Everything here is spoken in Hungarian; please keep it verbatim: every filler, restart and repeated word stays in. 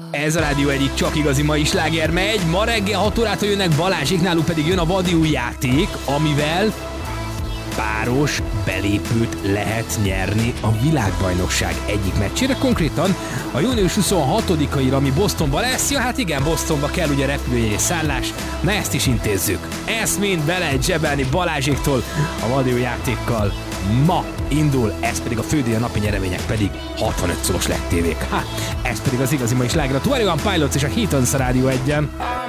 Ez a rádió egyik csak igazi mai sláger megy. Ma reggel hat órától jönnek Balázsék, náluk pedig jön a vadi új játék, amivel páros belépőt lehet nyerni a világbajnokság egyik meccsére, konkrétan a június huszonhatodikaira, ami Bostonban lesz. Ja, hát igen, Bostonba kell ugye repülőjegy és szállás, na ezt is intézzük. Ezt mind be lehet zsebelni Balázséktól a vadi új játékkal. Ma indul, ez pedig a fődíj, a napi nyeremények pedig hatvanöt szoros lett tévék. Ha, ez pedig az igazi mai sláger, a Twenty One Pilots és a Heathens Rádió egyen.